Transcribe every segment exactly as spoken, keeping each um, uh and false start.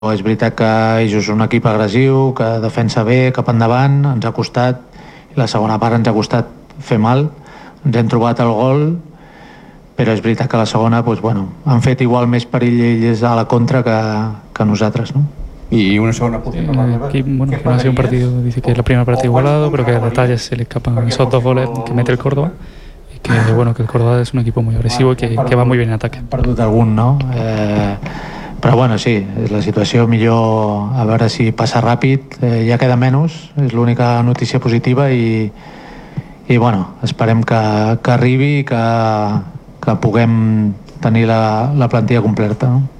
És veritat que ells és un equip agressiu, que defensa bé, cap endavant, ens ha costat, i la segona part ens ha costat fer mal, ens hem trobat el gol, però és veritat que la segona, pues, bueno, han fet igual més perill ells a la contra que, que nosaltres, ¿no? Y una segunda posición. Eh, aquí, bueno, que no ha sido un partido, dice que es la primera partida igualado, pero que a detalles se le escapan esos dos goles que mete el Córdoba. Que, bueno, que el Córdoba és un equip molt agressiu i que, que va molt bé en atac. Hem perdut algun, no? Eh, però bueno, sí, és la situació millor, a veure si passa ràpid, eh, ja queda menys, és l'única notícia positiva i, i bueno, esperem que, que arribi i que, que puguem tenir la, la plantilla completa, no?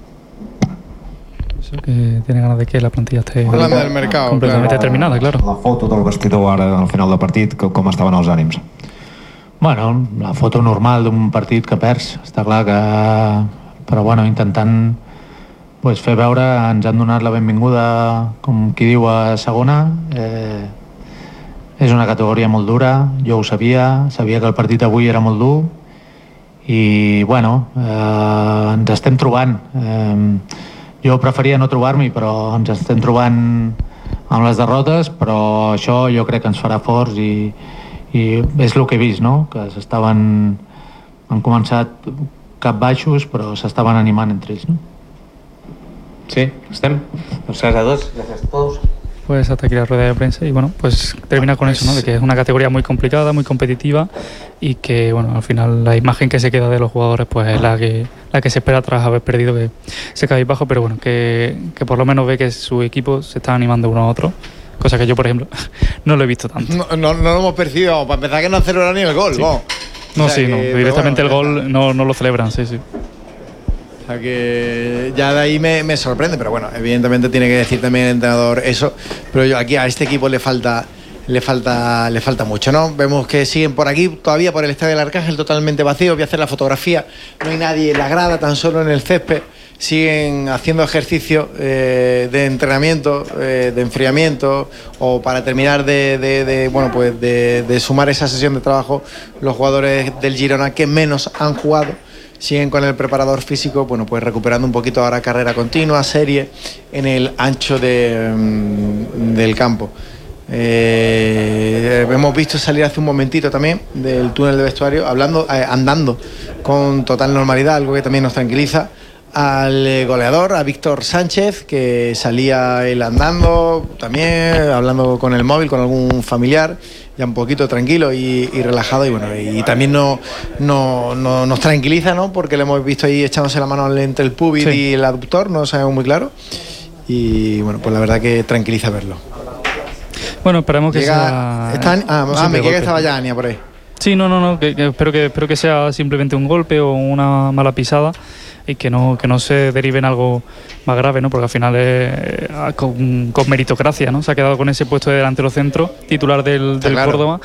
Eso, que tiene ganas de que la plantilla esté del mercado, completamente claro. terminada, claro. La foto del vestidor ara al final del partit, com estaven els ànims? Bueno, la foto normal d'un partit que perds, està clar que... Però bueno, intentant pues, fer veure, ens han donat la benvinguda, com qui diu, a segona. Eh, és una categoria molt dura, jo ho sabia, sabia que el partit avui era molt dur i, bueno, eh, ens estem trobant. Eh, jo preferia no trobar-m'hi, però ens estem trobant amb les derrotes, però això jo crec que ens farà forts i i és el que he vist, no? Que s'estaven, han començat cap baixos, però s'estaven animant entre ells, no? Sí, estem. Pues gracias a todos. Gracias a todos. Pues hasta aquí la rueda de prensa y bueno, pues termina con eso, ¿no? De que es una categoría muy complicada, muy competitiva y que, bueno, al final la imagen que se queda de los jugadores pues es la que, la que se espera tras haber perdido, que se cae bajo, pero bueno, que, que por lo menos ve que su equipo se está animando uno a otro. Cosa que yo, por ejemplo, no lo he visto tanto. No, no, no lo hemos percibido, para empezar que no celebran ni el gol, sí. ¿no? No, o sea sí, que, no, directamente bueno, el gol no, no lo celebran, sí, sí. O sea que ya de ahí me, me sorprende, pero bueno, evidentemente tiene que decir también el entrenador eso, pero yo aquí a este equipo le falta le falta le falta mucho, ¿no? Vemos que siguen por aquí, todavía por el estadio del Arcángel totalmente vacío, voy a hacer la fotografía, no hay nadie en la grada, tan solo en el césped. Siguen haciendo ejercicio eh, de entrenamiento, eh, de enfriamiento o para terminar de, de, de bueno pues de, de sumar esa sesión de trabajo los jugadores del Girona que menos han jugado. Siguen con el preparador físico, bueno, pues recuperando un poquito ahora carrera continua, serie en el ancho de, mm, del campo. Eh, hemos visto salir hace un momentito también del túnel de vestuario, hablando, eh, andando con total normalidad, algo que también nos tranquiliza, al goleador, a Víctor Sánchez, que salía él andando, también hablando con el móvil, con algún familiar, ya un poquito tranquilo y, y relajado, y bueno, y también no, no, no, nos tranquiliza, ¿no? Porque le hemos visto ahí echándose la mano entre el pubis sí. y el aductor, no lo sabemos muy claro, y bueno, pues la verdad que tranquiliza verlo. Bueno, esperemos que Llega, sea... Está, ah, ah me queda que estaba ya Ania por ahí. Sí, no, no, no, que, que espero que espero que sea simplemente un golpe o una mala pisada y que no que no se derive en algo más grave, ¿no? Porque al final es con, con meritocracia, ¿no? Se ha quedado con ese puesto de delantero centro, titular del, del claro. Córdoba,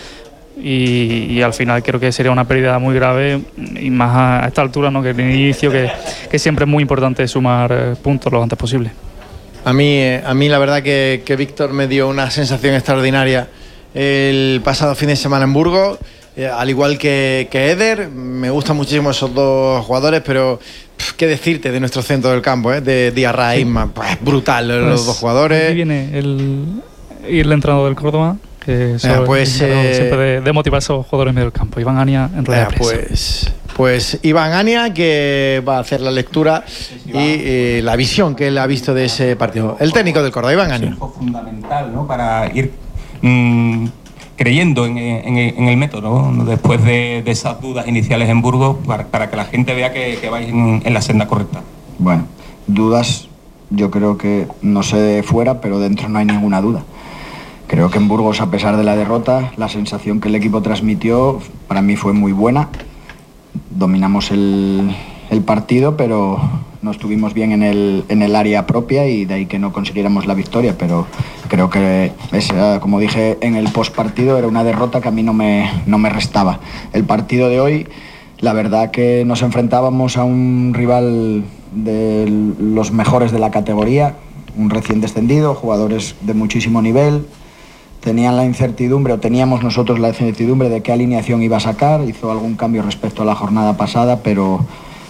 y, y al final creo que sería una pérdida muy grave y más a, a esta altura, ¿no? Que en el inicio, que, que siempre es muy importante sumar puntos lo antes posible. A mí, a mí la verdad que, que Víctor me dio una sensación extraordinaria el pasado fin de semana en Burgos. Eh, al igual que, que Eder, me gustan muchísimo esos dos jugadores, pero pff, qué decirte de nuestro centro del campo, ¿eh? de Diarra e Isma, pues, brutal pues, los dos jugadores. Aquí viene el, el entrenador del Córdoba, que eh, pues, eh, siempre de, de motivar a esos jugadores en medio del campo. Iván Ania en rueda de prensa. Pues, pues Iván Ania, que va a hacer la lectura y eh, la visión que él ha visto de ese partido. El técnico del Córdoba, Iván Ania. Es fundamental, ¿no? Para ir mmm, creyendo en, en, en el método, ¿no? Después de, de esas dudas iniciales en Burgos, para, para que la gente vea que, que vais en, en la senda correcta. Bueno, dudas, yo creo que no sé fuera, pero dentro no hay ninguna duda. Creo que en Burgos, a pesar de la derrota, la sensación que el equipo transmitió para mí fue muy buena. Dominamos el, el partido, pero no estuvimos bien en el, en el área propia y de ahí que no consiguiéramos la victoria, pero creo que, esa, como dije en el postpartido, era una derrota que a mí no me, no me restaba. El partido de hoy, la verdad que nos enfrentábamos a un rival de los mejores de la categoría, un recién descendido, jugadores de muchísimo nivel. Tenían la incertidumbre, o teníamos nosotros la incertidumbre de qué alineación iba a sacar. Hizo algún cambio respecto a la jornada pasada, pero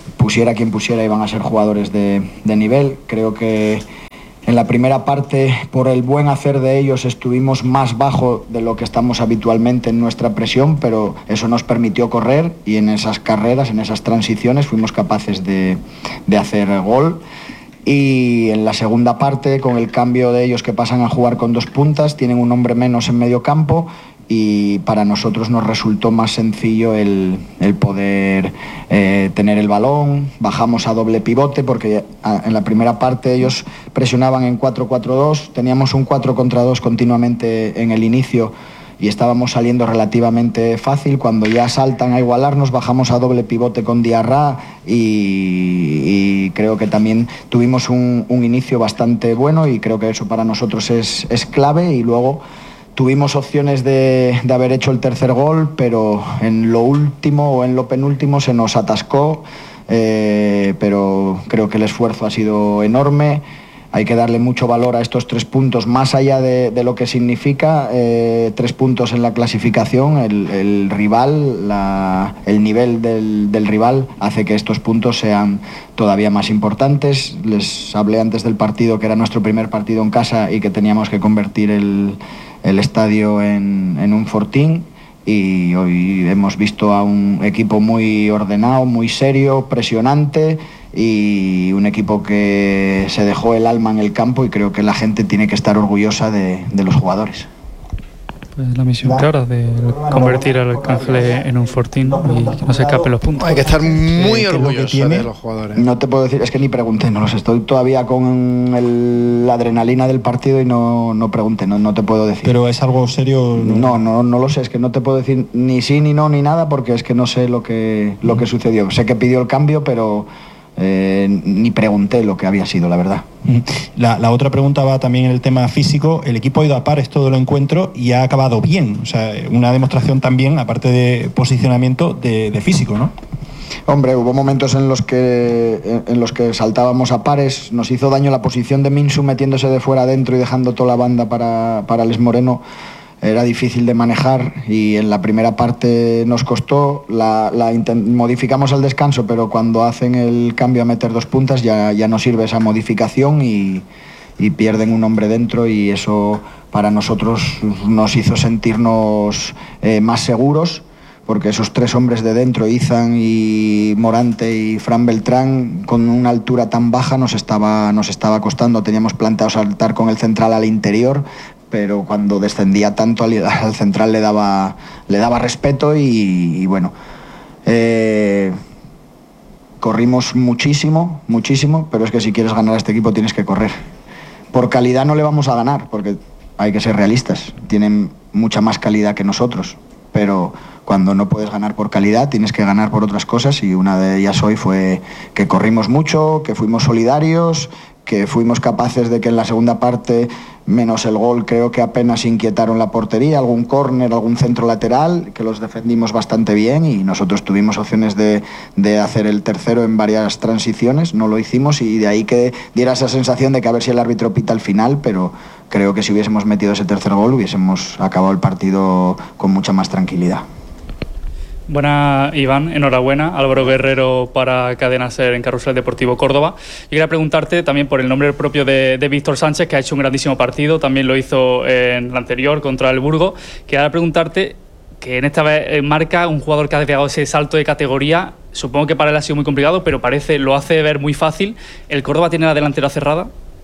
pusiera quien pusiera iban a ser jugadores de, de nivel. Creo que en la primera parte, por el buen hacer de ellos, estuvimos más bajo de lo que estamos habitualmente en nuestra presión, pero eso nos permitió correr y en esas carreras, en esas transiciones, fuimos capaces de, de hacer gol. Y en la segunda parte, con el cambio de ellos que pasan a jugar con dos puntas, tienen un hombre menos en medio campo y para nosotros nos resultó más sencillo el, el poder eh, tener el balón. Bajamos a doble pivote porque a, en la primera parte ellos presionaban en cuatro cuatro dos, teníamos un cuatro contra dos continuamente en el inicio y estábamos saliendo relativamente fácil. Cuando ya saltan a igualarnos, bajamos a doble pivote con Diarra y, y creo que también tuvimos un, un inicio bastante bueno y creo que eso para nosotros es, es clave. Y luego tuvimos opciones de, de haber hecho el tercer gol, pero en lo último o en lo penúltimo se nos atascó, eh, pero creo que el esfuerzo ha sido enorme. Hay que darle mucho valor a estos tres puntos, más allá de, de lo que significa eh, tres puntos en la clasificación. El, el rival, la, el nivel del, del rival hace que estos puntos sean todavía más importantes. Les hablé antes del partido que era nuestro primer partido en casa y que teníamos que convertir el, el estadio en, en un fortín. Y hoy hemos visto a un equipo muy ordenado, muy serio, presionante y un equipo que se dejó el alma en el campo y creo que la gente tiene que estar orgullosa de, de los jugadores. Pues la misión clara de convertir al Arcángel en un fortín y que no se escapen los puntos. Hay que estar muy Eh, orgulloso tiene, de los jugadores. No te puedo decir, es que ni pregunté, no los estoy todavía con el, la adrenalina del partido y no, no pregunté, no, no te puedo decir. ¿Pero es algo serio? No, no, no lo sé, es que no te puedo decir ni sí, ni no, ni nada porque es que no sé lo que, lo que sucedió. Sé que pidió el cambio, pero eh, ni pregunté lo que había sido, la verdad. La, la otra pregunta va también en el tema físico. El equipo ha ido a pares todo el encuentro y ha acabado bien. O sea, una demostración también, aparte de posicionamiento, de, de físico, ¿no? Hombre, hubo momentos en los que en los que saltábamos a pares. Nos hizo daño la posición de Minsu metiéndose de fuera adentro y dejando toda la banda para, para Les Moreno. Era difícil de manejar y en la primera parte nos costó, la, la modificamos al descanso, pero cuando hacen el cambio a meter dos puntas ya, ya no sirve esa modificación y, y pierden un hombre dentro y eso para nosotros nos hizo sentirnos eh, más seguros porque esos tres hombres de dentro, Izan y Morante y Fran Beltrán, con una altura tan baja nos estaba, nos estaba costando. Teníamos planteado saltar con el central al interior, pero cuando descendía tanto al, al central le daba, le daba respeto y, y bueno, eh, corrimos muchísimo, muchísimo, pero es que si quieres ganar a este equipo tienes que correr. Por calidad no le vamos a ganar, porque hay que ser realistas, tienen mucha más calidad que nosotros, pero cuando no puedes ganar por calidad tienes que ganar por otras cosas y una de ellas hoy fue que corrimos mucho, que fuimos solidarios, que fuimos capaces de que en la segunda parte, menos el gol, creo que apenas inquietaron la portería, algún córner, algún centro lateral, que los defendimos bastante bien y nosotros tuvimos opciones de, de hacer el tercero en varias transiciones, no lo hicimos y de ahí que diera esa sensación de que a ver si el árbitro pita al final, pero creo que si hubiésemos metido ese tercer gol hubiésemos acabado el partido con mucha más tranquilidad. Buena, Iván, enhorabuena. Álvaro Guerrero para Cadena SER en Carrusel Deportivo Córdoba. Y quería preguntarte también por el nombre propio de, de Víctor Sánchez, que ha hecho un grandísimo partido, también lo hizo en el anterior contra el Burgos. Quería preguntarte que en esta vez marca un jugador que ha dado ese salto de categoría. Supongo que para él ha sido muy complicado, pero parece, lo hace ver muy fácil. ¿El Córdoba tiene la delantera cerrada?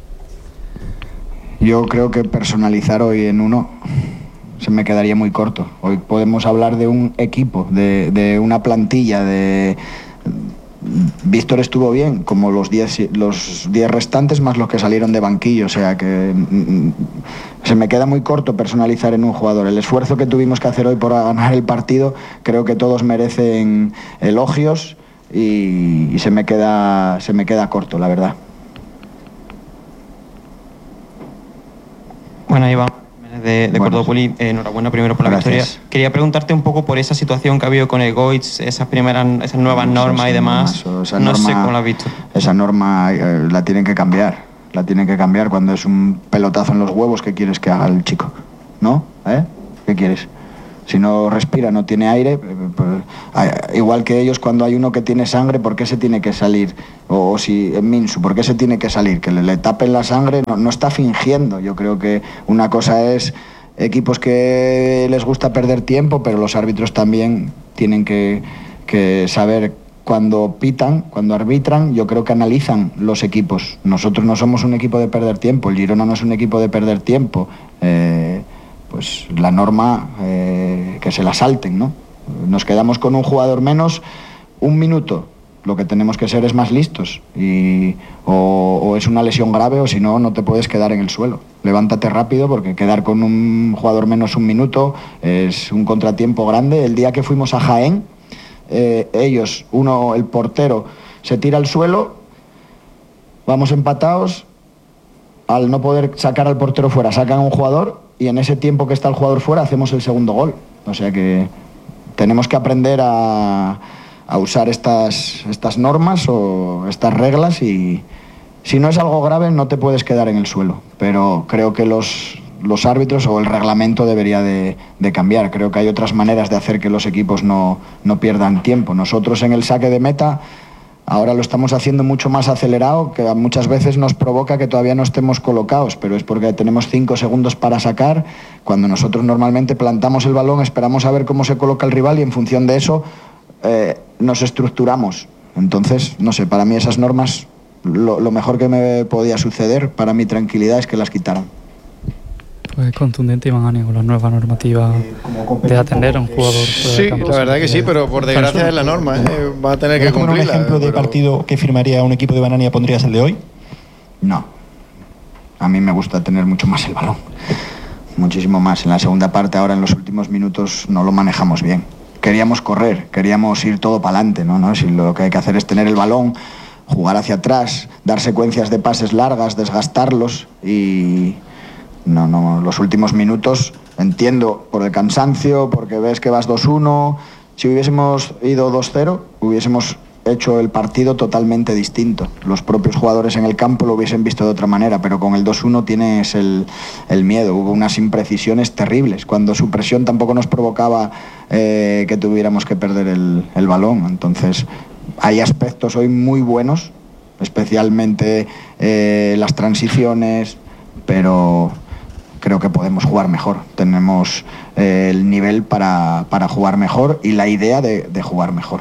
Yo creo que personalizar hoy en uno se me quedaría muy corto. Hoy podemos hablar de un equipo, de, de una plantilla, de... Víctor estuvo bien, como los diez los diez restantes más los que salieron de banquillo, o sea que mm, se me queda muy corto personalizar en un jugador. El esfuerzo que tuvimos que hacer hoy por ganar el partido, creo que todos merecen elogios y, y se me queda, se me queda corto, la verdad. Bueno, Iván, de, de Bueno, Cordopoli, eh, enhorabuena primero por la gracias. victoria. Quería preguntarte un poco por esa situación que ha habido con el Goitz, esas primeras, esas nuevas No, normas eso, y demás. eso, esa no norma, sé cómo lo has visto. Esa norma eh, la tienen que cambiar, la tienen que cambiar cuando es un pelotazo en los huevos. ¿Qué quieres que haga el chico? ¿No? ¿Eh? ¿Qué quieres? Si no respira, no tiene aire, pues, igual que ellos cuando hay uno que tiene sangre, ¿por qué se tiene que salir? O, o si en Minsu, ¿por qué se tiene que salir? Que le, le tapen la sangre, no, no está fingiendo. Yo creo que una cosa es equipos que les gusta perder tiempo, pero los árbitros también tienen que, que saber cuando pitan, cuando arbitran, yo creo que analizan los equipos. Nosotros no somos un equipo de perder tiempo, el Girona no es un equipo de perder tiempo. Eh, pues la norma, eh, que se la salten, ¿no? Nos quedamos con un jugador menos, un minuto. Lo que tenemos que ser es más listos. Y, o, o es una lesión grave o si no, no te puedes quedar en el suelo. Levántate rápido porque quedar con un jugador menos un minuto es un contratiempo grande. El día que fuimos a Jaén, eh, ellos, uno, el portero, se tira al suelo, vamos empatados, al no poder sacar al portero fuera, sacan a un jugador y en ese tiempo que está el jugador fuera hacemos el segundo gol. O sea que tenemos que aprender a, a usar estas, estas normas o estas reglas y si no es algo grave no te puedes quedar en el suelo. Pero creo que los, los árbitros o el reglamento debería de, de cambiar. Creo que hay otras maneras de hacer que los equipos no, no pierdan tiempo. Nosotros en el saque de meta ahora lo estamos haciendo mucho más acelerado, que muchas veces nos provoca que todavía no estemos colocados, pero es porque tenemos cinco segundos para sacar, cuando nosotros normalmente plantamos el balón, esperamos a ver cómo se coloca el rival y en función de eso eh, nos estructuramos. Entonces, no sé, para mí esas normas, lo, lo mejor que me podía suceder para mi tranquilidad es que las quitaran. Pues contundente, Iván Ani, con la nueva normativa de atender a un jugador. Sí, campo, la verdad que sí, pero por desgracia es la norma, ¿eh? Va a tener que cumplirla. ¿Un ejemplo de pero... partido que firmaría un equipo de Banania pondrías el de hoy? No. A mí me gusta tener mucho más el balón. Muchísimo más. En la segunda parte, ahora en los últimos minutos, no lo manejamos bien. Queríamos correr, queríamos ir todo para adelante, ¿no? ¿no? Si lo que hay que hacer es tener el balón, jugar hacia atrás, dar secuencias de pases largas, desgastarlos y... No, no, los últimos minutos, entiendo, por el cansancio, porque ves que vas dos uno, si hubiésemos ido dos cero, hubiésemos hecho el partido totalmente distinto. Los propios jugadores en el campo lo hubiesen visto de otra manera, pero con el dos uno tienes el, el miedo. Hubo unas imprecisiones terribles, cuando su presión tampoco nos provocaba eh, que tuviéramos que perder el, el balón. Entonces, hay aspectos hoy muy buenos, especialmente eh, las transiciones, pero... creo que podemos jugar mejor. Tenemos eh, el nivel para, para jugar mejor y la idea de, de jugar mejor.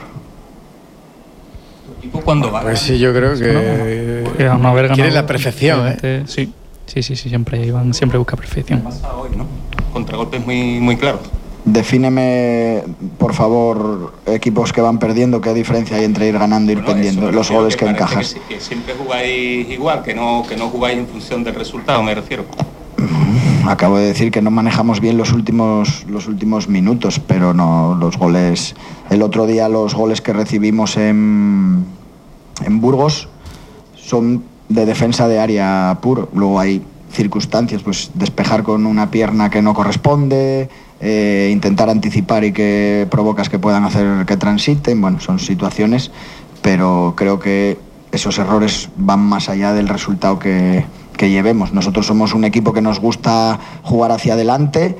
¿Cuándo va? Pues sí, yo creo que, que no haber quiere la perfección, ¿eh? Sí, sí, sí, sí, siempre Iván siempre busca perfección. Pasa hoy, ¿no? Contragolpes muy, muy claros. Defíneme, por favor, equipos que van perdiendo, qué diferencia hay entre ir ganando y ir bueno, perdiendo, los goles que, que encajas. Que, que siempre jugáis igual, que no, que no jugáis en función del resultado, me refiero. Acabo de decir que no manejamos bien los últimos, los últimos minutos, pero no los goles. El otro día los goles que recibimos en, en Burgos son de defensa de área puro. Luego hay circunstancias, pues despejar con una pierna que no corresponde, eh, intentar anticipar y que provocas que puedan hacer que transiten. Bueno, son situaciones, pero creo que esos errores van más allá del resultado que... que llevemos. Nosotros somos un equipo que nos gusta jugar hacia adelante,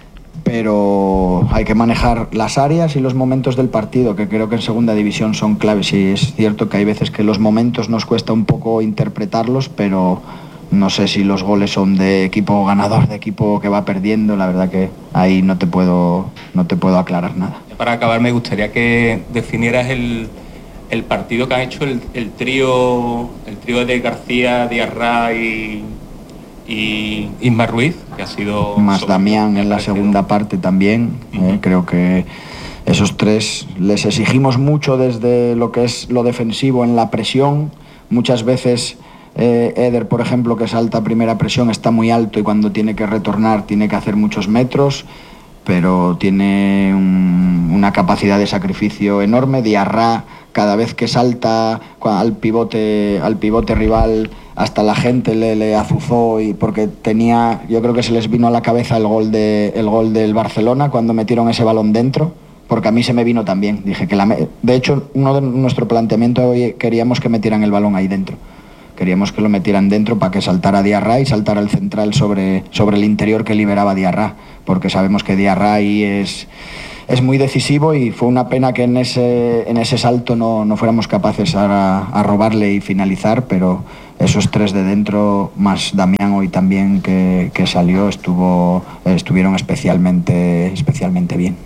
pero hay que manejar las áreas y los momentos del partido, que creo que en segunda división son claves. Y es cierto que hay veces que los momentos nos cuesta un poco interpretarlos, pero no sé si los goles son de equipo ganador, de equipo que va perdiendo. La verdad que ahí no te puedo, no te puedo aclarar nada. Para acabar, me gustaría que definieras el el partido que han hecho el, el trío el trío de García, Diarra y, y Isma Ruiz, que ha sido... Más Damián en la segunda parte también. Uh-huh. eh, creo que esos tres les exigimos mucho desde lo que es lo defensivo en la presión. Muchas veces eh, Eder, por ejemplo, que salta a primera presión, está muy alto y cuando tiene que retornar tiene que hacer muchos metros, pero tiene un, una capacidad de sacrificio enorme. Diarra, cada vez que salta al pivote, al pivote rival, hasta la gente le, le azuzó, y porque tenía, yo creo que se les vino a la cabeza el gol, de, el gol del Barcelona cuando metieron ese balón dentro, porque a mí se me vino también. Dije que la, de hecho, uno de nuestro planteamiento hoy queríamos que metieran el balón ahí dentro. Queríamos que lo metieran dentro para que saltara Diarra y saltara el central sobre, sobre el interior que liberaba Diarra. porque sabemos que Diarray es, es muy decisivo y fue una pena que en ese, en ese salto no, no fuéramos capaces a, a robarle y finalizar, pero esos tres de dentro, más Damián hoy también que, que salió, estuvo, estuvieron especialmente, especialmente bien.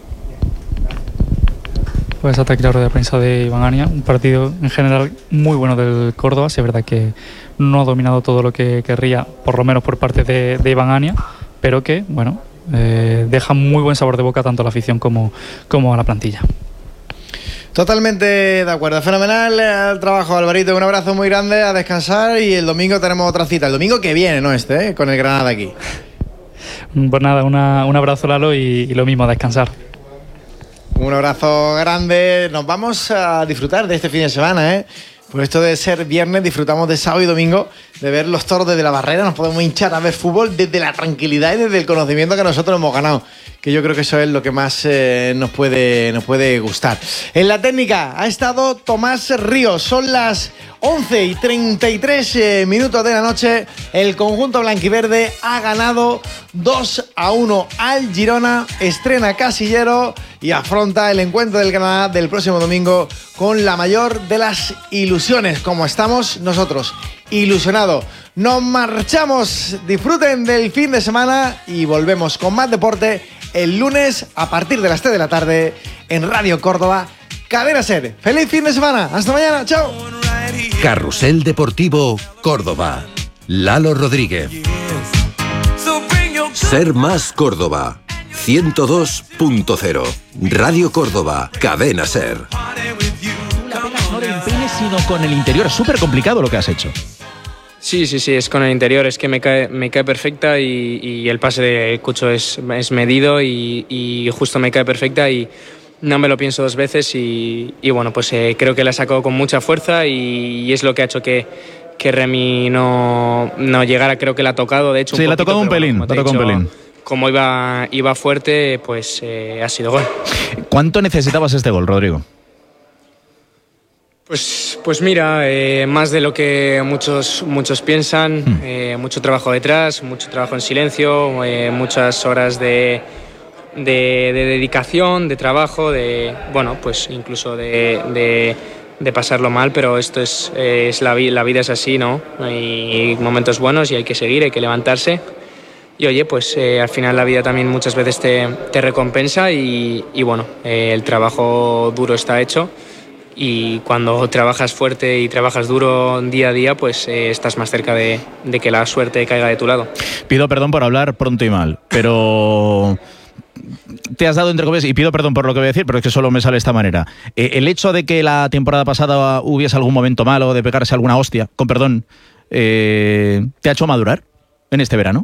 Pues ataque claro de la prensa de Iván Ania, un partido en general muy bueno del Córdoba. Sí, es verdad que no ha dominado todo lo que querría, por lo menos por parte de, de Iván Ania, pero que, bueno, eh, deja muy buen sabor de boca tanto a la afición como, como a la plantilla. Totalmente de acuerdo, fenomenal el trabajo, Alvarito, un abrazo muy grande, a descansar, y el domingo tenemos otra cita, el domingo que viene, no este, ¿eh? Con el Granada aquí. Pues nada, una, un abrazo, Lalo, y, y lo mismo, a descansar. Un abrazo grande, nos vamos a disfrutar de este fin de semana, ¿eh? Por esto de ser viernes, disfrutamos de sábado y domingo, de ver los toros desde la barrera, nos podemos hinchar a ver fútbol desde la tranquilidad y desde el conocimiento que nosotros hemos ganado, que yo creo que eso es lo que más eh, nos puede, nos puede gustar. En la técnica ha estado Tomás Ríos, son las once y treinta y tres eh, minutos de la noche, el conjunto blanquiverde ha ganado dos a uno al Girona, estrena casillero y afronta el encuentro del Granada del próximo domingo con la mayor de las ilusiones, como estamos nosotros, ilusionados. Nos marchamos, disfruten del fin de semana y volvemos con más deporte el lunes a partir de las tres de la tarde en Radio Córdoba, Cadena Ser. ¡Feliz fin de semana! ¡Hasta mañana! ¡Chao! Carrusel Deportivo Córdoba. Lalo Rodríguez. Ser Más Córdoba. ciento dos punto cero. Radio Córdoba. Cadena Ser. No de empeine, sino con el interior. Es súper complicado lo que has hecho. Sí, sí, sí, es con el interior, es que me cae, me cae perfecta y, y el pase de Cucho es, es medido y, y justo me cae perfecta y no me lo pienso dos veces y, y bueno, pues eh, creo que la he sacado con mucha fuerza y, y es lo que ha hecho que, que Remy no, no llegara, creo que la ha tocado, de hecho. Sí, un le ha tocado un pelín, bueno, le ha tocado un pelín. Como iba, iba fuerte, pues eh, ha sido gol. ¿Cuánto necesitabas este gol, Rodrigo? Pues, pues mira, eh, más de lo que muchos, muchos piensan, mm. eh, mucho trabajo detrás, mucho trabajo en silencio, eh, muchas horas de, de, de dedicación, de trabajo, de bueno, pues incluso de, de, de pasarlo mal, pero esto es, es la, la vida es así, ¿no? Hay momentos buenos y hay que seguir, hay que levantarse. Y oye, pues eh, al final la vida también muchas veces te, te recompensa y, y bueno, eh, el trabajo duro está hecho. Y cuando trabajas fuerte y trabajas duro día a día, pues eh, estás más cerca de, de que la suerte caiga de tu lado. Pido perdón por hablar pronto y mal, pero te has dado entre comillas, y pido perdón por lo que voy a decir, pero es que solo me sale de esta manera. Eh, el hecho de que la temporada pasada hubiese algún momento malo, de pegarse alguna hostia, con perdón, eh, ¿te ha hecho madurar en este verano?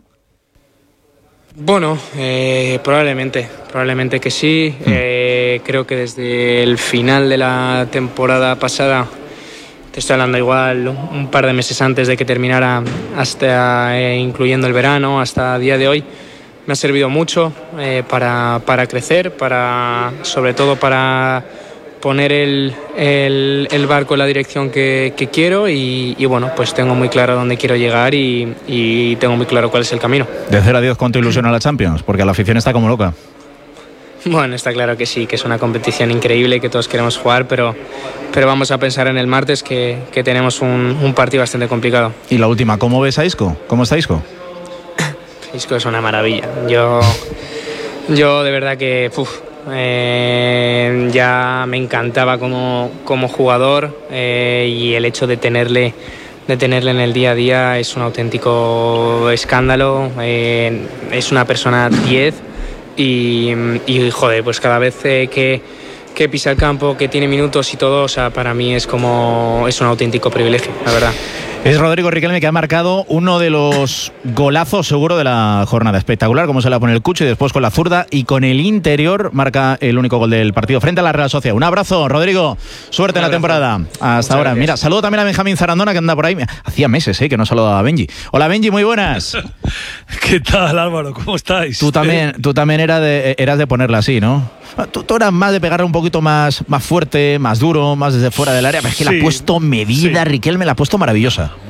Bueno, eh, probablemente, probablemente que sí. Mm. Eh, creo que desde el final de la temporada pasada, te estoy hablando igual un par de meses antes de que terminara, hasta eh, incluyendo el verano, hasta el día de hoy, me ha servido mucho eh, para, para crecer, para, sobre todo para poner el, el, el barco en la dirección que, que quiero y, y bueno, pues tengo muy claro dónde quiero llegar y, y tengo muy claro cuál es el camino. De cero a diez, ¿cuánto ilusiona la Champions? Porque la afición está como loca. Bueno, está claro que sí, que es una competición increíble, que todos queremos jugar, pero, pero vamos a pensar en el martes que, que tenemos un, un partido bastante complicado. Y la última, ¿cómo ves a Isco? ¿Cómo está Isco? Isco es una maravilla. Yo, yo de verdad que... Uf, Eh, ya me encantaba como, como jugador eh, y el hecho de tenerle, de tenerle en el día a día es un auténtico escándalo. Eh, es una persona diez y, y joder, pues cada vez eh, que, que pisa el campo, que tiene minutos y todo, o sea, para mí es como es un auténtico privilegio, la verdad. Es Rodrigo Riquelme, que ha marcado uno de los golazos seguro de la jornada. Espectacular, como se la pone el Cucho y después con la zurda y con el interior marca el único gol del partido frente a la Real Sociedad. Un abrazo, Rodrigo. Suerte en la temporada. Hasta ahora. Gracias. Mira, saludo también a Benjamín Zarandona, que anda por ahí. Hacía meses eh, que no saludaba a Benji. Hola, Benji, muy buenas. ¿Qué tal, Álvaro? ¿Cómo estáis? Tú también, tú también eras de, eras de ponerla así, ¿no? Tú, tú eras más de pegarle un poquito más, más fuerte, más duro, más desde fuera del área. Pero es que sí, la ha puesto medida, sí. Riquelme la ha puesto maravillosa.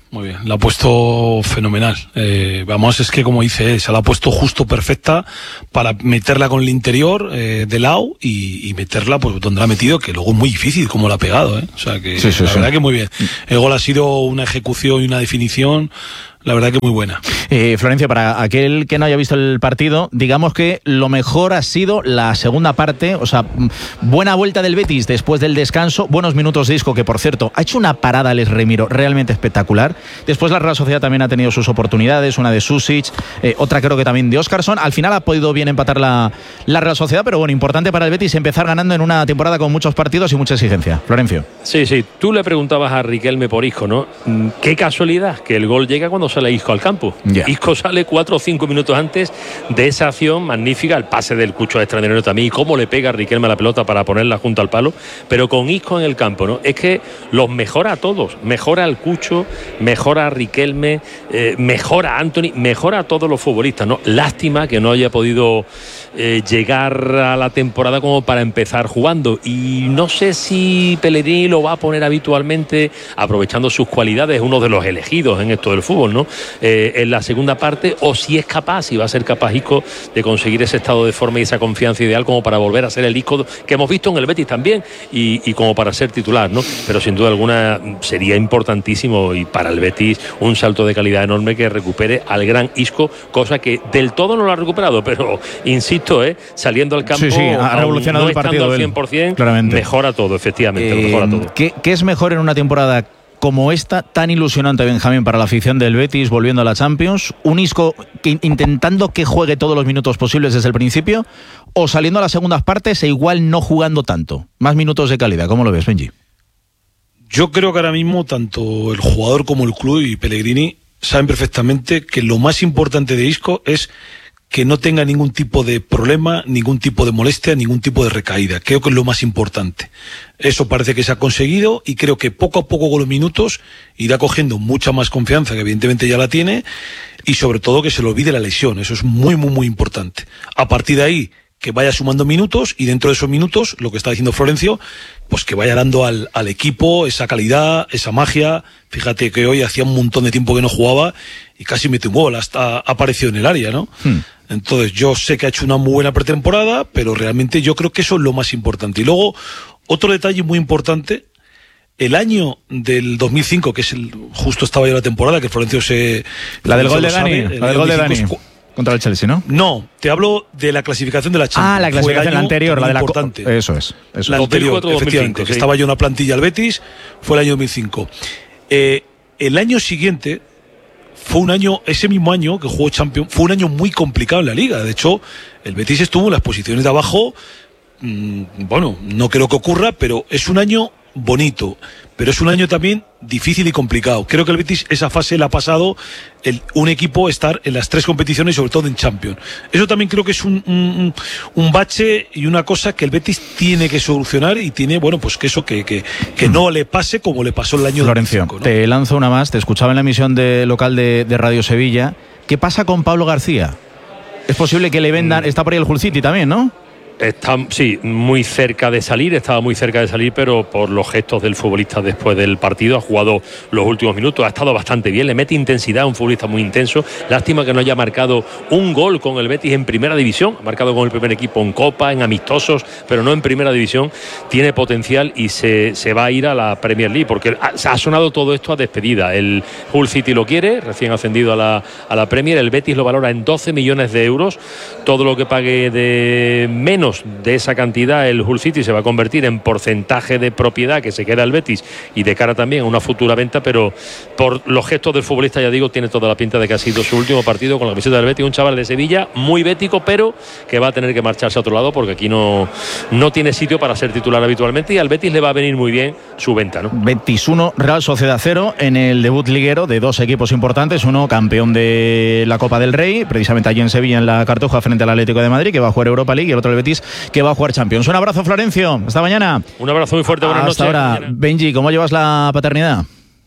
muy bien. La ha puesto fenomenal. Eh, vamos, es que como dice él, se la ha puesto justo perfecta para meterla con el interior eh, de lado y, y meterla pues donde la ha metido, que luego es muy difícil como la ha pegado, ¿eh? O sea que sí, sí, la sí. verdad que muy bien. El gol ha sido una ejecución y una definición, la verdad que muy buena. Eh, Florencio, para aquel que no haya visto el partido, digamos que lo mejor ha sido la segunda parte, o sea, buena vuelta del Betis después del descanso, buenos minutos de Isco, que por cierto, ha hecho una parada Alex Remiro realmente espectacular. Después la Real Sociedad también ha tenido sus oportunidades, una de Susic, eh, otra creo que también de Óscarson. Al final ha podido bien empatar la, la Real Sociedad, pero bueno, importante para el Betis empezar ganando en una temporada con muchos partidos y mucha exigencia. Florencio. Sí, sí, tú le preguntabas a Riquelme por Isco, ¿no? Qué casualidad que el gol llega cuando sale Isco al campo. Yeah. Isco sale cuatro o cinco minutos antes de esa acción magnífica, el pase del Cucho extraordinario también, y cómo le pega a Riquelme a la pelota para ponerla junto al palo, pero con Isco en el campo, ¿no? Es que los mejora a todos, mejora al Cucho, mejora a Riquelme, eh, mejora a Anthony, mejora a todos los futbolistas, ¿no? Lástima que no haya podido eh, llegar a la temporada como para empezar jugando, y no sé si Pellegrini lo va a poner habitualmente, aprovechando sus cualidades, uno de los elegidos en esto del fútbol, ¿no? Eh, en la segunda parte, o si es capaz, si va a ser capaz Isco de conseguir ese estado de forma y esa confianza ideal como para volver a ser el Isco que hemos visto en el Betis también, y, y como para ser titular, ¿no? Pero sin duda alguna sería importantísimo, y para el Betis un salto de calidad enorme, que recupere al gran Isco, cosa que del todo no lo ha recuperado, pero insisto, ¿eh? Saliendo al campo, sí, sí, ha revolucionado no el partido estando al cien por ciento, claramente. Mejora todo, efectivamente, eh, mejora todo. ¿qué, ¿Qué es mejor en una temporada como esta, tan ilusionante, Benjamín, para la afición del Betis, volviendo a la Champions? ¿Un Isco que, intentando que juegue todos los minutos posibles desde el principio, o saliendo a las segundas partes e igual no jugando tanto? Más minutos de calidad, ¿cómo lo ves, Benji? Yo creo que ahora mismo tanto el jugador como el club y Pellegrini saben perfectamente que lo más importante de Isco es que no tenga ningún tipo de problema, ningún tipo de molestia, ningún tipo de recaída. Creo que es lo más importante. Eso parece que se ha conseguido, y creo que poco a poco con los minutos irá cogiendo mucha más confianza, que evidentemente ya la tiene, y sobre todo que se le olvide la lesión. Eso es muy, muy, muy importante. A partir de ahí, que vaya sumando minutos, y dentro de esos minutos, lo que está diciendo Florencio, pues que vaya dando al, al equipo esa calidad, esa magia. Fíjate que hoy hacía un montón de tiempo que no jugaba y casi mete un gol, hasta apareció en el área, ¿no? Hmm. Entonces yo sé que ha hecho una muy buena pretemporada, pero realmente yo creo que eso es lo más importante. Y luego, otro detalle muy importante: el año del dos mil cinco, que es el justo estaba ya la temporada, que Florencio se... La del gol de Dani, la del gol de Dani. Contra el Chelsea, ¿no? No, te hablo de la clasificación de la Champions. Ah, la clasificación la anterior, la de la importante. Co- Eso es. Eso la es. anterior, dos mil cuatro, efectivamente, dos mil cinco, que sí. estaba ya una plantilla al Betis, fue el año dos mil cinco. Eh, el año siguiente fue un año, ese mismo año que jugó Champions, fue un año muy complicado en la Liga. De hecho, el Betis estuvo en las posiciones de abajo. Mmm, bueno, no creo que ocurra, pero es un año bonito, pero es un año también difícil y complicado. Creo que el Betis esa fase la ha pasado el, un equipo estar en las tres competiciones, sobre todo en Champions. Eso también creo que es un, un, un bache y una cosa que el Betis tiene que solucionar, y tiene, bueno, pues que eso que, que, que no le pase como le pasó el año Florencio, dos mil cinco, ¿no? Te lanzo una más. Te escuchaba en la emisión de, local de, de Radio Sevilla. ¿Qué pasa con Pablo García? Es posible que le vendan, está por ahí el Hull City también, ¿no? Está, sí, muy cerca de salir, estaba muy cerca de salir, pero por los gestos del futbolista después del partido, ha jugado los últimos minutos, ha estado bastante bien, le mete intensidad, un futbolista muy intenso. Lástima que no haya marcado un gol con el Betis en primera división, ha marcado con el primer equipo en Copa, en amistosos, pero no en primera división. Tiene potencial y se, se va a ir a la Premier League, porque ha, ha sonado todo esto a despedida. El Hull City lo quiere, recién ascendido a la, a la Premier, el Betis lo valora en doce millones de euros, todo lo que pague de menos de esa cantidad el Hull City se va a convertir en porcentaje de propiedad que se queda el Betis, y de cara también a una futura venta. Pero por los gestos del futbolista, ya digo, tiene toda la pinta de que ha sido su último partido con la camiseta del Betis. Un chaval de Sevilla muy bético, pero que va a tener que marcharse a otro lado, porque aquí no, no tiene sitio para ser titular habitualmente, y al Betis le va a venir muy bien su venta, ¿no? Betis uno, Real Sociedad cero, en el debut liguero de dos equipos importantes. Uno campeón de la Copa del Rey, precisamente allí en Sevilla, en la Cartuja, frente al Atlético de Madrid, que va a jugar Europa League, y el otro el Betis, que va a jugar Champions. Un abrazo, Florencio, hasta mañana. Un abrazo muy fuerte, buenas Hasta noches. ahora. Mañana. Benji, ¿cómo llevas la paternidad?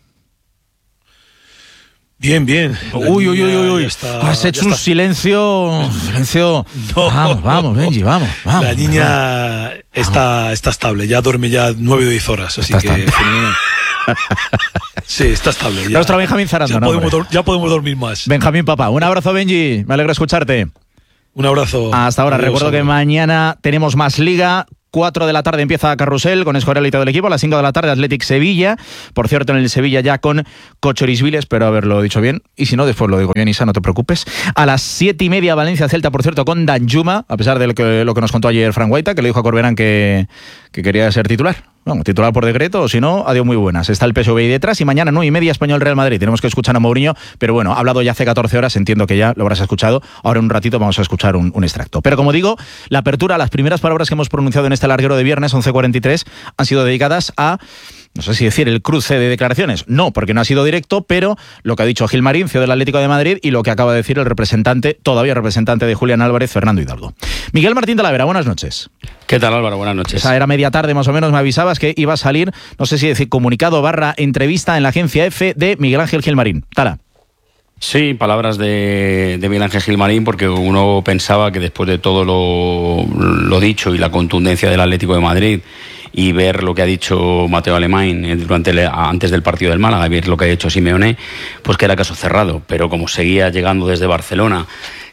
Bien, bien. Uy, uy, uy, uy. Está, Has hecho un está. silencio. Silencio. No, vamos, vamos, Benji, vamos, vamos. La niña vamos. Está, está estable, ya duerme ya nueve o diez horas, así está que fenomenal. Sí, está estable. Ya. Nuestro Benjamín Zarando, ya, ¿no, podemos dor- ya podemos dormir más. Benjamín, papá. Un abrazo, Benji. Me alegra escucharte. Un abrazo. Hasta ahora. Adiós, Recuerdo adiós. que mañana tenemos más Liga. cuatro de la tarde empieza Carrusel con Escorial y todo el equipo. A las cinco de la tarde Athletic Sevilla. Por cierto, en el Sevilla ya con Cochorisvili. Espero haberlo dicho bien. Y si no, después lo digo bien, Isa, no te preocupes. A las siete y media Valencia Celta, por cierto, con Danjuma. A pesar de lo que, lo que nos contó ayer Frank Guaita, que le dijo a Corberán que, que quería ser titular. Bueno, titular por decreto, o si no, adiós muy buenas. Está el P S V ahí detrás y mañana nueve y media Español Real Madrid. Tenemos que escuchar a Mourinho, pero bueno, ha hablado ya hace catorce horas, entiendo que ya lo habrás escuchado. Ahora en un ratito vamos a escuchar un, un extracto. Pero como digo, la apertura, las primeras palabras que hemos pronunciado en este larguero de viernes, once cuarenta y tres, han sido dedicadas a, no sé si decir el cruce de declaraciones. No, porque no ha sido directo, pero lo que ha dicho Gilmarín, C E O del Atlético de Madrid, y lo que acaba de decir el representante, todavía representante de Julián Álvarez, Fernando Hidalgo. Miguel Martín Talavera, buenas noches. ¿Qué tal, Álvaro? Buenas noches. Esa era media tarde más o menos, me avisabas que iba a salir, no sé si decir comunicado barra entrevista en la agencia F de Miguel Ángel Gilmarín. Tala. Sí, palabras de, de Miguel Ángel Gilmarín, porque uno pensaba que después de todo lo, lo dicho y la contundencia del Atlético de Madrid y ver lo que ha dicho Mateo Alemán durante el, antes del partido del Málaga, ver lo que ha hecho Simeone, pues que era caso cerrado. Pero como seguía llegando desde Barcelona,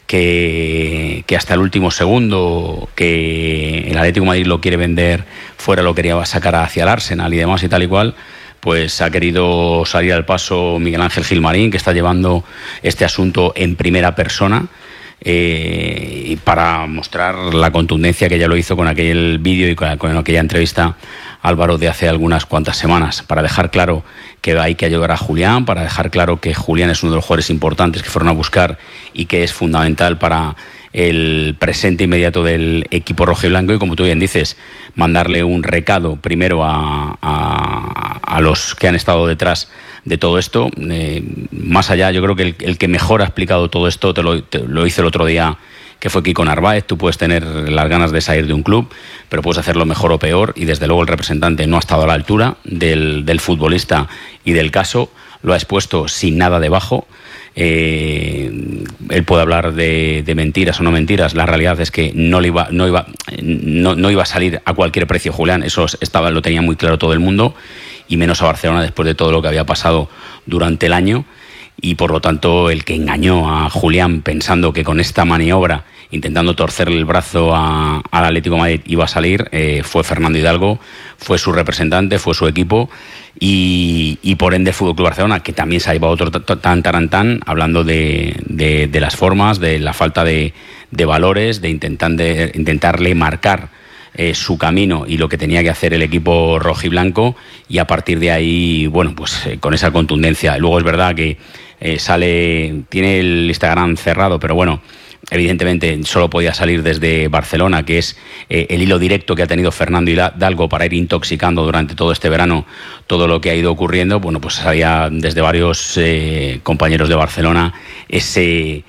que, que hasta el último segundo, que el Atlético de Madrid lo quiere vender fuera, lo quería sacar hacia el Arsenal y demás y tal y cual, pues ha querido salir al paso Miguel Ángel Gilmarín, que está llevando este asunto en primera persona, eh, para mostrar la contundencia que ya lo hizo con aquel vídeo y con, con aquella entrevista, Álvaro, de hace algunas cuantas semanas, para dejar claro que hay que ayudar a Julián, para dejar claro que Julián es uno de los jugadores importantes que fueron a buscar y que es fundamental para el presente inmediato del equipo rojiblanco, y como tú bien dices, mandarle un recado primero a, a, a los que han estado detrás de todo esto. Eh, más allá, yo creo que el, el que mejor ha explicado todo esto te lo, te, lo hizo el otro día, que fue Kiko Narváez. Tú puedes tener las ganas de salir de un club, pero puedes hacerlo mejor o peor, y desde luego el representante no ha estado a la altura del, del futbolista y del caso, lo ha expuesto sin nada debajo. Eh, él puede hablar de, de mentiras o no mentiras. La realidad es que no le iba, no iba, no, no iba a salir a cualquier precio Julián. Eso estaba, lo tenía muy claro todo el mundo, y menos a Barcelona después de todo lo que había pasado durante el año. Y por lo tanto, el que engañó a Julián pensando que con esta maniobra, intentando torcerle el brazo a, al Atlético de Madrid, iba a salir, eh, fue Fernando Hidalgo, fue su representante, fue su equipo, y, y por ende Fútbol Club Barcelona, que también se ha llevado otro tan tarantán, hablando de, de, de las formas, de la falta de, de valores, de, intentar, de intentarle marcar Eh, su camino y lo que tenía que hacer el equipo rojiblanco, y a partir de ahí, bueno, pues eh, con esa contundencia. Luego es verdad que eh, sale, tiene el Instagram cerrado, pero bueno, evidentemente solo podía salir desde Barcelona, que es eh, el hilo directo que ha tenido Fernando Hidalgo para ir intoxicando durante todo este verano todo lo que ha ido ocurriendo. Bueno, pues había desde varios eh, compañeros de Barcelona ese,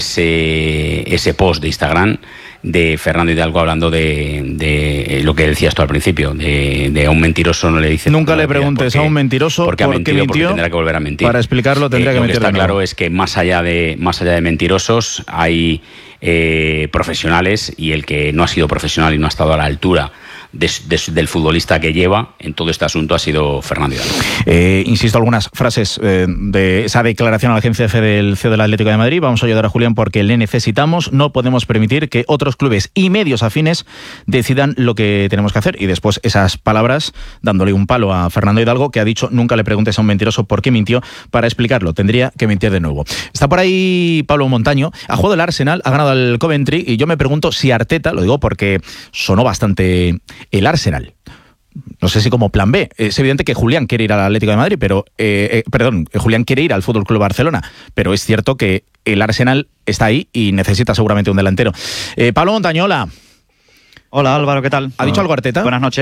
ese, ese post de Instagram de Fernando Hidalgo hablando de, de lo que decías tú al principio, de, de a un mentiroso no le dice. Nunca le preguntes porque, a un mentiroso porque ha por mentido, qué mintió, porque tendrá que volver a mentir. Para explicarlo tendría eh, que mentir. mentir. Lo que está claro es que más allá de más allá de mentirosos hay eh, profesionales, y el que no ha sido profesional y no ha estado a la altura de, de, del futbolista que lleva en todo este asunto ha sido Fernando Hidalgo. Eh, insisto, algunas frases eh, de esa declaración a la agencia F del C E O del Atlético de Madrid. Vamos a ayudar a Julián porque le necesitamos. No podemos permitir que otros clubes y medios afines decidan lo que tenemos que hacer. Y después esas palabras dándole un palo a Fernando Hidalgo, que ha dicho: nunca le preguntes a un mentiroso por qué mintió. Para explicarlo tendría que mentir de nuevo. Está por ahí Pablo Montaño. Ha jugado el Arsenal, ha ganado al Coventry, y yo me pregunto si Arteta, lo digo porque sonó bastante el Arsenal, no sé si como plan B. Es evidente que Julián quiere ir al Atlético de Madrid, pero eh, eh, perdón, Julián quiere ir al Fútbol Club Barcelona, pero es cierto que el Arsenal está ahí y necesita seguramente un delantero. Eh, Pablo Montañola. Hola Álvaro, ¿qué tal? ¿Ha dicho algo Arteta? Buenas noches.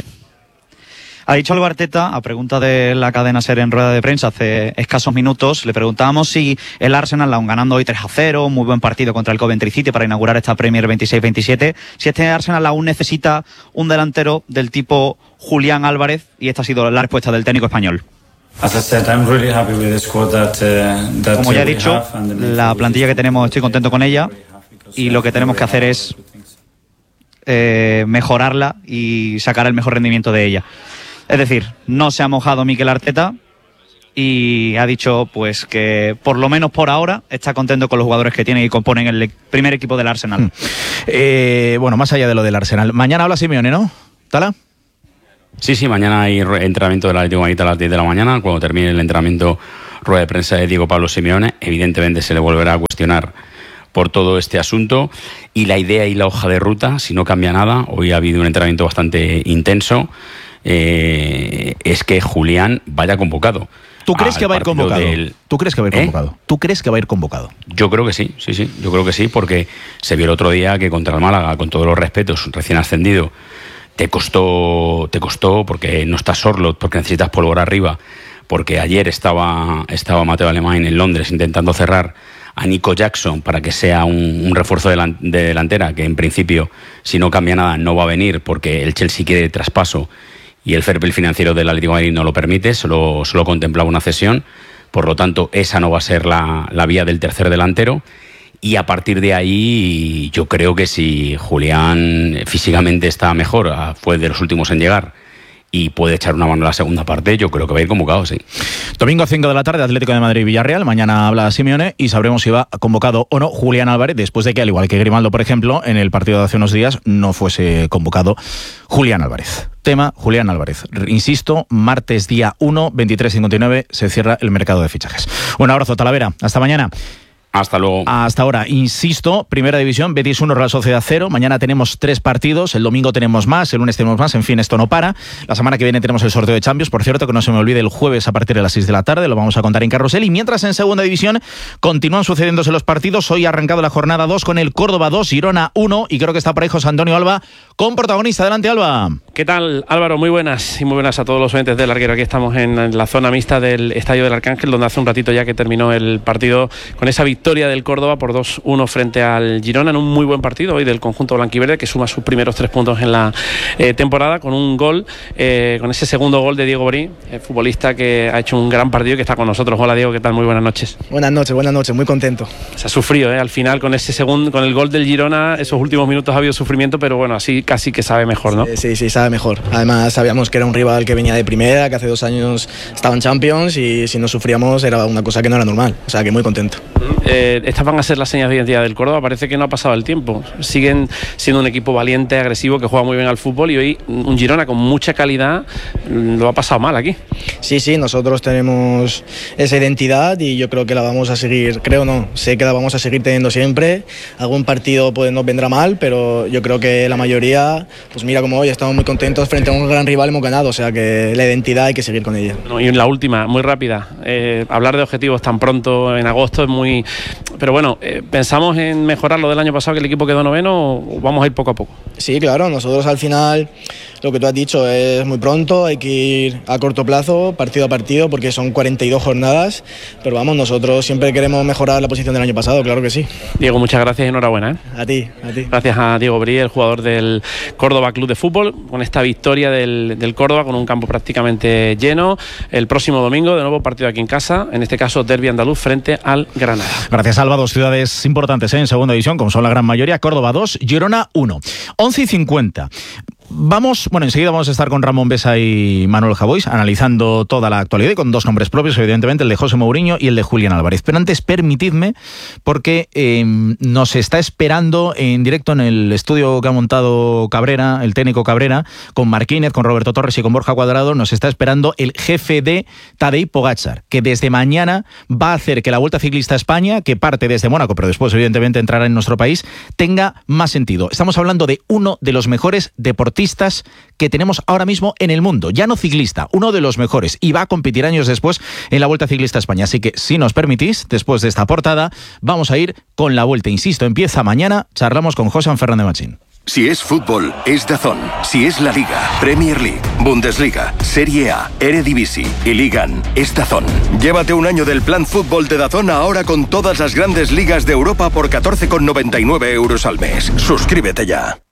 Ha dicho algo Arteta, a pregunta de la cadena SER en rueda de prensa hace escasos minutos. Le preguntábamos si el Arsenal, aún ganando hoy tres a cero, muy buen partido contra el Coventry City para inaugurar esta Premier veintiséis veintisiete, si este Arsenal aún necesita un delantero del tipo Julián Álvarez, y esta ha sido la respuesta del técnico español. Como ya he dicho, la plantilla que tenemos estoy contento con ella, y lo que tenemos que hacer es eh, mejorarla y sacar el mejor rendimiento de ella. Es decir, no se ha mojado Mikel Arteta, y ha dicho pues que por lo menos por ahora está contento con los jugadores que tiene y componen el primer equipo del Arsenal. Mm. Eh, bueno, más allá de lo del Arsenal, mañana habla Simeone, ¿no? ¿Tala? Sí, sí, mañana hay entrenamiento del Atlético de Madrid a las diez de la mañana. Cuando termine el entrenamiento, rueda de prensa de Diego Pablo Simeone. Evidentemente se le volverá a cuestionar por todo este asunto y la idea y la hoja de ruta, si no cambia nada, hoy ha habido un entrenamiento bastante intenso, eh, es que Julián vaya convocado. ¿Tú crees que va a ir convocado? Del... ¿Tú crees que va a ir convocado? ¿Eh? ¿Tú crees que va a ir convocado? Yo creo que sí, sí, sí, yo creo que sí, porque se vio el otro día que contra el Málaga, con todos los respetos, recién ascendido, te costó, te costó porque no estás Sorloth, porque necesitas pólvora arriba, porque ayer estaba, estaba Mateo Alemán en Londres intentando cerrar a Nico Jackson para que sea un, un refuerzo de, la, de delantera, que en principio, si no cambia nada, no va a venir porque el Chelsea quiere traspaso y el fair play financiero del Atlético de Madrid no lo permite, solo, solo contemplaba una cesión, por lo tanto esa no va a ser la, la vía del tercer delantero. Y a partir de ahí, yo creo que si Julián físicamente está mejor, fue de los últimos en llegar, y puede echar una mano en la segunda parte, yo creo que va a ir convocado, sí. Domingo cinco de la tarde, Atlético de Madrid-Villarreal. Mañana habla Simeone y sabremos si va convocado o no Julián Álvarez, después de que, al igual que Grimaldo, por ejemplo, en el partido de hace unos días, no fuese convocado Julián Álvarez. Tema Julián Álvarez. Insisto, martes día uno, veintitrés cincuenta y nueve, se cierra el mercado de fichajes. Un abrazo, Talavera. Hasta mañana. Hasta luego. Hasta ahora, insisto, Primera División, Betis uno, Real Sociedad cero. Mañana tenemos tres partidos, el domingo tenemos más, el lunes tenemos más, en fin, esto no para. La semana que viene tenemos el sorteo de Champions, por cierto, que no se me olvide, el jueves a partir de las seis de la tarde, lo vamos a contar en Carrusel. Y mientras en Segunda División continúan sucediéndose los partidos, hoy ha arrancado la jornada dos con el Córdoba dos, Girona uno, y creo que está por ahí José Antonio Alba con protagonista. Adelante, Alba. ¿Qué tal, Álvaro? Muy buenas y muy buenas a todos los oyentes del Larguero. Aquí estamos en la zona mixta del Estadio del Arcángel, donde hace un ratito ya que terminó el partido con esa victoria del Córdoba por dos uno frente al Girona, en un muy buen partido hoy del conjunto blanquiverde, que suma sus primeros tres puntos en la eh, temporada, con un gol, eh, con ese segundo gol de Diego Borí, el futbolista que ha hecho un gran partido y que está con nosotros. Hola, Diego, ¿qué tal? Muy buenas noches. Buenas noches, buenas noches, muy contento. Se ha sufrido, ¿eh? Al final con ese segundo, con el gol del Girona, esos últimos minutos ha habido sufrimiento, pero bueno, así casi que sabe mejor, ¿no? Sí, sí, sí, sabe mejor. Además sabíamos que era un rival que venía de primera, que hace dos años estaba en Champions, y si no sufríamos era una cosa que no era normal, o sea que muy contento. Eh, estas van a ser las señas de identidad del Córdoba. Parece que no ha pasado el tiempo, siguen siendo un equipo valiente, agresivo, que juega muy bien al fútbol, y hoy un Girona con mucha calidad lo ha pasado mal aquí. Sí, sí, nosotros tenemos esa identidad y yo creo que la vamos a seguir, creo no, sé que la vamos a seguir teniendo siempre. Algún partido pues, nos vendrá mal, pero yo creo que la mayoría, pues mira como hoy, estamos muy contentos frente a un gran rival, hemos ganado, o sea que la identidad hay que seguir con ella. No, y la última, muy rápida, eh, hablar de objetivos tan pronto en agosto es muy... Pero bueno, eh, pensamos en mejorar lo del año pasado, que el equipo quedó noveno, o vamos a ir poco a poco. Sí, claro, nosotros al final, lo que tú has dicho, es muy pronto, hay que ir a corto plazo, partido a partido, porque son cuarenta y dos jornadas, pero vamos, nosotros siempre queremos mejorar la posición del año pasado, claro que sí. Diego, muchas gracias y enhorabuena, ¿eh? A ti, a ti. Gracias a Diego Brí, el jugador del Córdoba Club de Fútbol, con esta victoria del, del Córdoba, con un campo prácticamente lleno. El próximo domingo, de nuevo partido aquí en casa, en este caso derbi andaluz frente al Granada. Gracias, Alba. Dos ciudades importantes, ¿eh? En segunda división, como son la gran mayoría. Córdoba dos, Girona uno. once y cincuenta. Vamos, bueno, enseguida vamos a estar con Ramón Besa y Manuel Javois analizando toda la actualidad y con dos nombres propios, evidentemente, el de José Mourinho y el de Julián Álvarez. Pero antes, permitidme, porque eh, nos está esperando en directo en el estudio que ha montado Cabrera, el técnico Cabrera, con Marquínez, con Roberto Torres y con Borja Cuadrado, nos está esperando el jefe de Tadej Pogačar, que desde mañana va a hacer que la Vuelta Ciclista a España, que parte desde Mónaco, pero después evidentemente entrará en nuestro país, tenga más sentido. Estamos hablando de uno de los mejores deportistas que tenemos ahora mismo en el mundo, ya no ciclista, uno de los mejores, y va a competir años después en la Vuelta Ciclista a España. Así que, si nos permitís, después de esta portada, vamos a ir con la Vuelta. Insisto, empieza mañana, charlamos con José Fernández Machín. Si es fútbol, es DAZN. Si es la Liga, Premier League, Bundesliga, Serie A, Eredivisie y Ligan, es DAZN. Llévate un año del plan fútbol de DAZN ahora con todas las grandes ligas de Europa por catorce con noventa y nueve euros al mes. Suscríbete ya.